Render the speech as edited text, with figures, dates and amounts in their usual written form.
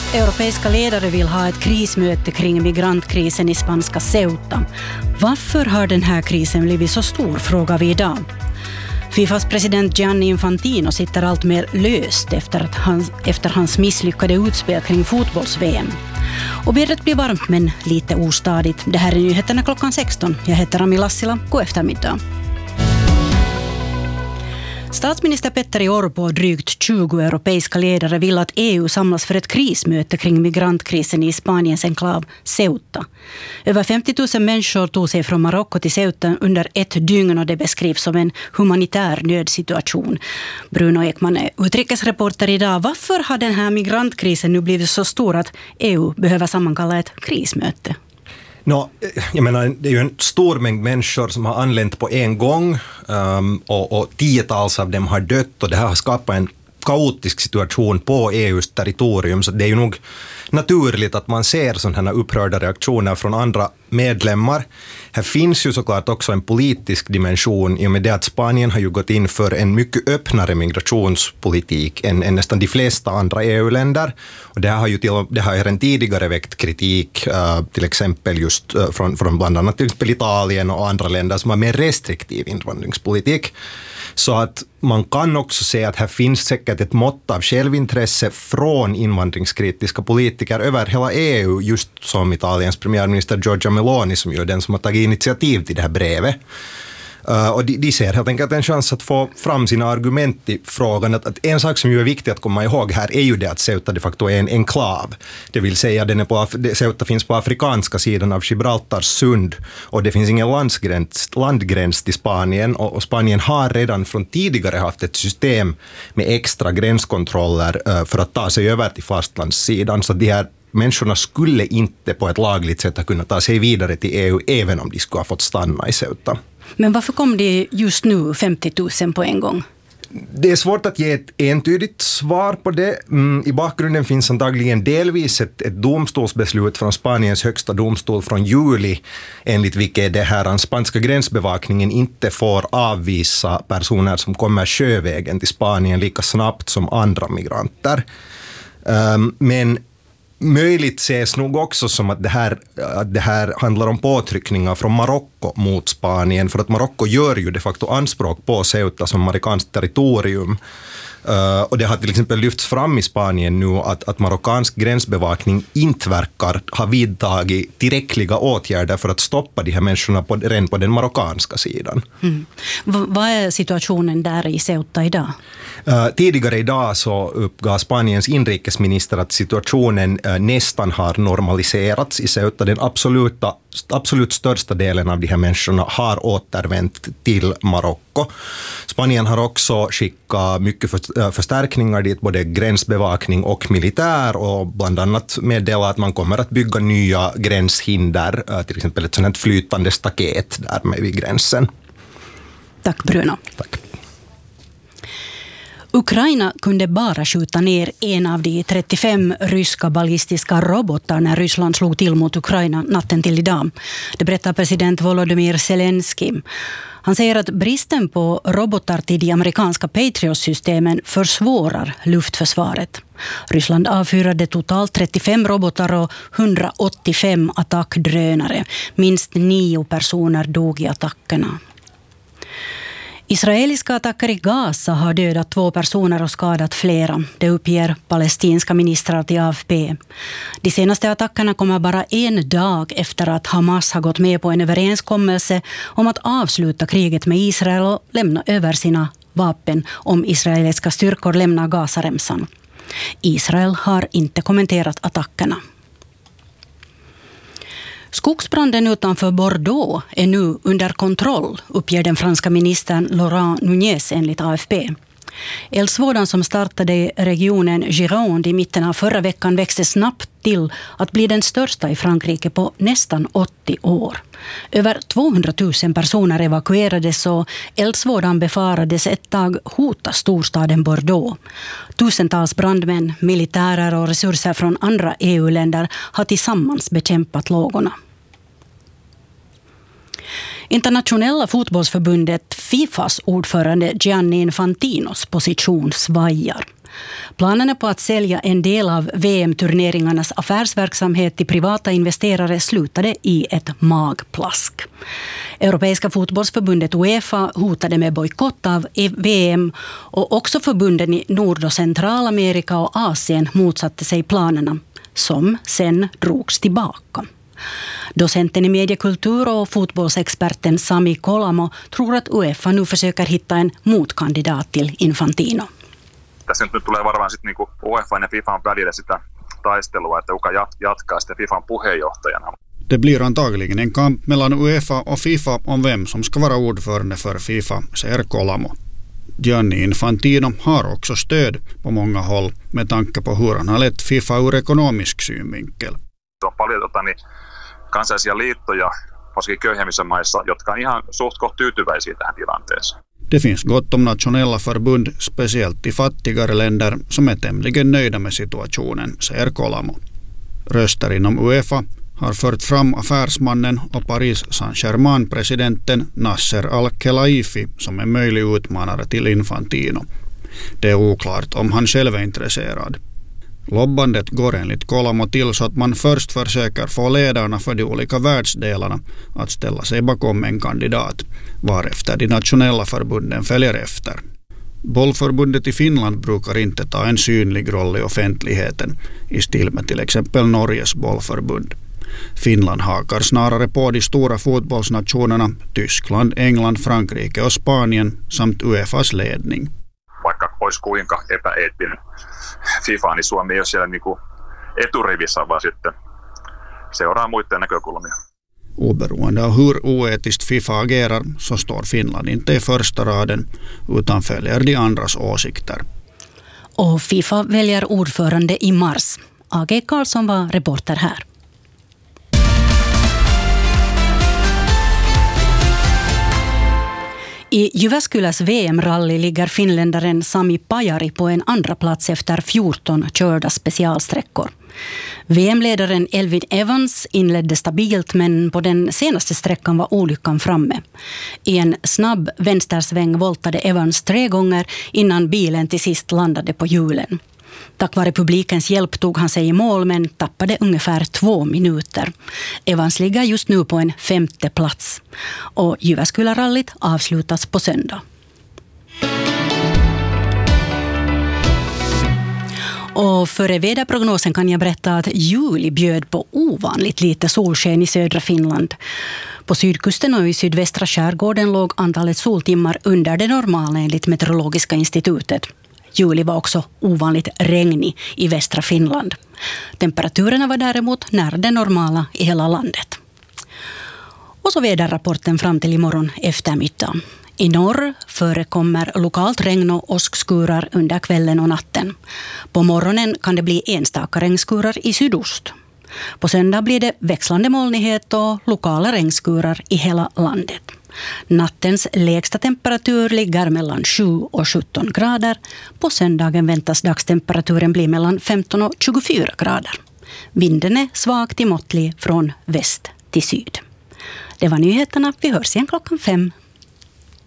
Europeiska ledare vill ha ett krismöte kring migrantkrisen i spanska Ceuta. Varför har den här krisen blivit så stor, frågar vi idag. Fifas president Gianni Infantino sitter allt mer löst efter hans misslyckade utspel kring fotbolls-VM. Och vädret blir varmt men lite ostadigt. Det här är nyheterna klockan 16. Jag heter Ami Lassila. God eftermiddag. Statsminister Petteri Orpo och drygt 20 europeiska ledare vill att EU samlas för ett krismöte kring migrantkrisen i Spaniens enklav Ceuta. Över 50 000 människor tog sig från Marocko till Ceuta under ett dygn och det beskrivs som en humanitär nödsituation. Bruno Ekman är utrikesreporter idag. Varför har den här migrantkrisen nu blivit så stor att EU behöver sammankalla ett krismöte? Jag menar, det är ju en stor mängd människor som har anlänt på en gång och tiotals av dem har dött och det här har skapat en kaotisk situation på EUs territorium, så det är ju nog naturligt att man ser sådana här upprörda reaktioner från andra medlemmar. Här finns ju såklart också en politisk dimension i och med det att Spanien har ju gått in för en mycket öppnare migrationspolitik än nästan de flesta andra EU-länder. Och det har ju redan tidigare väckt kritik, till exempel just från bland annat till exempel Italien och andra länder som har mer restriktiv invandringspolitik. Så att man kan också se att här finns säkert ett mått av självintresse från invandringskritiska politiker över hela EU, just som Italiens premiärminister Giorgia Meloni som ju är den som har tagit initiativ till det här brevet. Och de ser helt enkelt en chans att få fram sina argument i frågan. Att en sak som ju är viktig att komma ihåg här är ju det att Ceuta de facto är en enklav. Det vill säga Ceuta finns på afrikanska sidan av Gibraltars sund och det finns ingen landgräns till Spanien. Och Spanien har redan från tidigare haft ett system med extra gränskontroller för att ta sig över till fastlandssidan. Så de här människorna skulle inte på ett lagligt sätt kunna ta sig vidare till EU även om de skulle ha fått stanna i Ceuta. Men varför kom det just nu 50 000 på en gång? Det är svårt att ge ett entydigt svar på det. I bakgrunden finns antagligen delvis ett domstolsbeslut från Spaniens högsta domstol från juli, enligt vilket det här spanska gränsbevakningen inte får avvisa personer som kommer sjövägen till Spanien lika snabbt som andra migranter. Men möjligt ses nog också som att det här handlar om påtryckningar från Marocko mot Spanien, för att Marocko gör ju de facto anspråk på Ceuta som marockanskt territorium. Och det har till exempel lyfts fram i Spanien nu att marockansk gränsbevakning inte verkar ha vidtagit tillräckliga åtgärder för att stoppa de här människorna redan på den marockanska sidan. Vad är situationen där i Ceuta idag? Tidigare idag så uppgav Spaniens inrikesminister att situationen nästan har normaliserats i Ceuta. Den absolut största delen av de här människorna har återvänt till Marocko. Spanien har också skickat mycket förstärkningar dit, både gränsbevakning och militär, och bland annat meddelat att man kommer att bygga nya gränshinder, till exempel ett sådant flytande staket där med vid gränsen. Tack Bruno. Tack. Ukraina kunde bara skjuta ner en av de 35 ryska ballistiska robotar när Ryssland slog till mot Ukraina natten till idag. Det berättar president Volodymyr Zelensky. Han säger att bristen på robotar till de amerikanska Patriot-systemen försvårar luftförsvaret. Ryssland avfyrade totalt 35 robotar och 185 attackdrönare. Minst 9 personer dog i attackerna. Israeliska attacker i Gaza har dödat 2 personer och skadat flera. Det uppger palestinska ministrar till AFP. De senaste attackerna kommer bara en dag efter att Hamas har gått med på en överenskommelse om att avsluta kriget med Israel och lämna över sina vapen om israeliska styrkor lämnar Gazaremsan. Israel har inte kommenterat attackerna. Skogsbranden utanför Bordeaux är nu under kontroll, uppger den franska ministern Laurent Nunez enligt AFP. Eldsvådan som startade i regionen Gironde i mitten av förra veckan växte snabbt till att bli den största i Frankrike på nästan 80 år. Över 200 000 personer evakuerades och eldsvådan befarades ett tag hota storstaden Bordeaux. Tusentals brandmän, militärer och resurser från andra EU-länder har tillsammans bekämpat lågorna. Internationella fotbollsförbundet Fifas ordförande Gianni Infantinos position svajar. Planerna på att sälja en del av VM-turneringarnas affärsverksamhet till privata investerare slutade i ett magplask. Europeiska fotbollsförbundet UEFA hotade med bojkott av VM och också förbunden i Nord- och Centralamerika och Asien motsatte sig planerna, som sen drogs tillbaka. Docenten i mediekultur och fotbollsexperten Sami Kolamo tror att UEFA nu försöker hitta en motkandidat till Infantino. Tässä nyt tulee varmaan sitten niinku UEFA ja FIFAn välillä sitä taistelua, että kuka jatkaa sitten FIFAn puheenjohtajana. Det blir antagligen en kamp mellan UEFA och FIFA om vem som ska vara ordförande för FIFA, säger Kolamo. Gianni Infantino har också stöd på många håll med tanke på hur han har lett FIFA ur ekonomisk synvinkel. Se on paljon kansallisia liittoja, varsinkin köyhemmissä maissa, jotka on ihan suht koht tyytyväisiä tähän tilanteeseen. Det finns gott om nationella förbund, speciellt i fattigare länder, som är tämligen nöjda med situationen, säger Kolamo. Röster inom UEFA har fört fram affärsmannen och Paris Saint-Germain-presidenten Nasser Al-Khelaifi som en möjlig utmanare till Infantino. Det är oklart om han själv är intresserad. Lobbandet går enligt Kolamo till så att man först försöker få ledarna för de olika världsdelarna att ställa sig bakom en kandidat, varefter de nationella förbunden följer efter. Bollförbundet i Finland brukar inte ta en synlig roll i offentligheten, i stil med till exempel Norges bollförbund. Finland hakar snarare på de stora fotbollsnationerna Tyskland, England, Frankrike och Spanien samt UEFAs ledning. Vaikka olisi kuinka epäeettinen FIFA, niin Suomi ei ole siellä niinku eturivissä, vaan sitten seuraa muiden näkökulmia. Oberoende av hur oetiskt FIFA agerar så står Finland inte i första raden utan följer de andras åsikter. Och FIFA väljer ordförande i mars. A.G. Karlsson var reporter här. I Jyväskyläs VM-rally ligger finländaren Sami Pajari på en andra plats efter 14 körda specialsträckor. VM-ledaren Elfyn Evans inledde stabilt, men på den senaste sträckan var olyckan framme. I en snabb vänstersväng voltade Evans 3 gånger innan bilen till sist landade på hjulen. Tack vare publikens hjälp tog han sig i mål, men tappade ungefär 2 minuter. Evans ligger just nu på en 5:e plats. Och Jyväskylä-rallyt avslutas på söndag. Och före väderprognosen kan jag berätta att juli bjöd på ovanligt lite solsken i södra Finland. På sydkusten och i sydvästra skärgården låg antalet soltimmar under det normala enligt Meteorologiska institutet. Juli var också ovanligt regnig i västra Finland. Temperaturerna var däremot nära det normala i hela landet. Och så väderrapporten fram till imorgon eftermiddag. I norr förekommer lokalt regn och åskskurar under kvällen och natten. På morgonen kan det bli enstaka regnskurar i sydost. På söndag blir det växlande molnighet och lokala regnskurar i hela landet. Nattens lägsta temperatur ligger mellan 7 och 17 grader. På söndagen väntas dagstemperaturen bli mellan 15 och 24 grader. Vinden är svag till måttlig från väst till syd. Det var nyheterna. Vi hörs igen klockan 5.